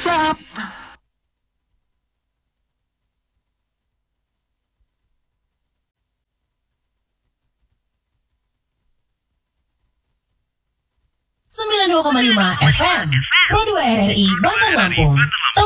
sekejap. 92,5 FM Pro 2 RRI Bandar Lampung.